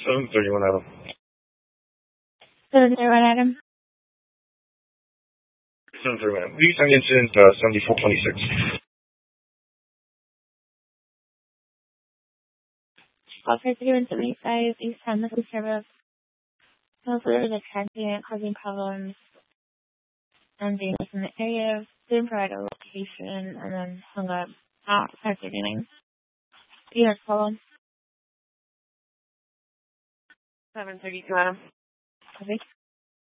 731 Adam. 731 Adam. 731 Adam. Lead time incident 7426. Call for 3175 East Hamilton Service. Hopefully there was a transient causing problems and being in the area. Didn't provide a location and then hung up at 5:39. You have to call on 732 Adam. Okay.